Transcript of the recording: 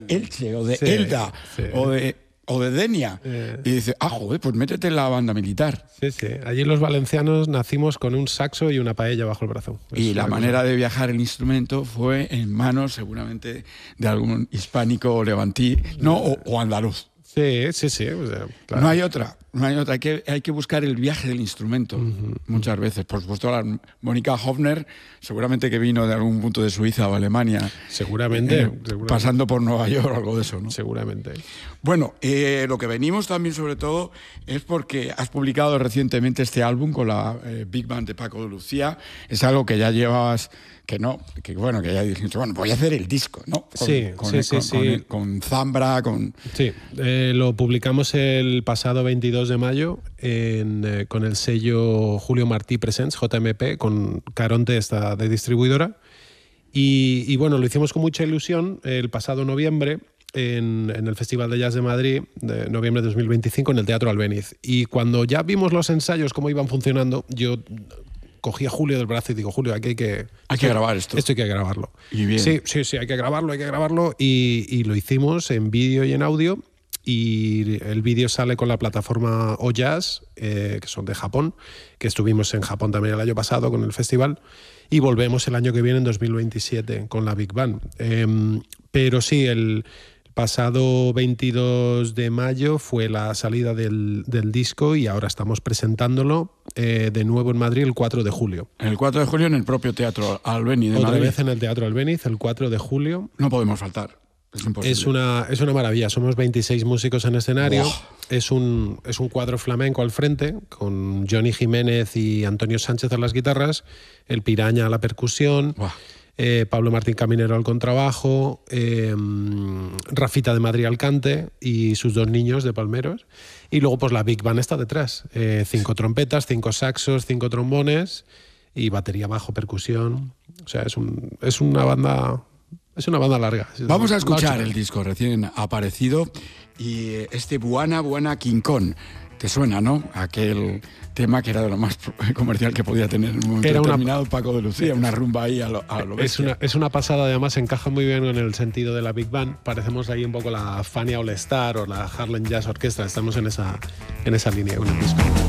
Elche o de Sí, Elda sí. o de Denia. Y dice, joder, pues métete en la banda militar. Sí, sí. Allí los valencianos nacimos con un saxo y una paella bajo el brazo. Y la manera de viajar el instrumento fue en manos seguramente de algún hispánico o levantí, no, o andaluz. Sí. O sea, claro. No hay otra. Hay que buscar el viaje del instrumento muchas veces. Por supuesto, la Mónica Hofner, seguramente que vino de algún punto de Suiza o Alemania. Seguramente. Pasando por Nueva York o algo de eso, ¿no? Seguramente. Bueno, lo que venimos también sobre todo es porque has publicado recientemente este álbum con la Big Band de Paco de Lucía. Es algo que ya llevabas, que ya dijiste, bueno, voy a hacer el disco, ¿no? Con Zambra, con... Sí, lo publicamos el pasado 22 de mayo con el sello Julio Martí Presents, JMP, con Caronte, esta de distribuidora. Y bueno, lo hicimos con mucha ilusión el pasado noviembre en el Festival de Jazz de Madrid, de noviembre de 2025, en el Teatro Albéniz. Y cuando ya vimos los ensayos, cómo iban funcionando, yo cogí a Julio del brazo y digo, Julio, aquí hay que grabar esto. Esto hay que grabarlo. Y bien. Sí, hay que grabarlo. Y lo hicimos en vídeo y en audio. Y el vídeo sale con la plataforma OJazz, que son de Japón, que estuvimos en Japón también el año pasado con el festival, y volvemos el año que viene, en 2027, con la Big Band. Pero sí, el pasado 22 de mayo fue la salida del disco y ahora estamos presentándolo de nuevo en Madrid el 4 de julio. El 4 de julio en el propio Teatro Albéniz de Otra Madrid. vez en el Teatro Albéniz, el 4 de julio. No podemos faltar. Es imposible. Es una maravilla. Somos 26 músicos en escenario. Wow. Es un cuadro flamenco al frente, con Johnny Jiménez y Antonio Sánchez a las guitarras, el Piraña a la percusión, Wow. Pablo Martín Caminero al contrabajo, Rafita de Madrid al cante y sus dos niños de Palmeros. Y luego pues la Big Band está detrás. 5 trompetas, 5 saxos, 5 trombones y batería, bajo, percusión. O sea, es una banda... Es una banda larga. Vamos a escuchar el disco recién aparecido y este Buana King Kong. Te suena, ¿no? Aquel tema que era de lo más comercial que podía tener en un momento determinado Paco de Lucía, una rumba ahí a lo bestia. Es una pasada, además encaja muy bien en el sentido de la Big Band. Parecemos ahí un poco la Fania All Star o la Harlem Jazz Orchestra. Estamos en esa línea con el disco.